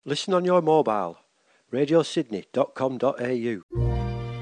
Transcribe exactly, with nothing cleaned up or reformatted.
Listen on your mobile. radio sydney dot com dot a u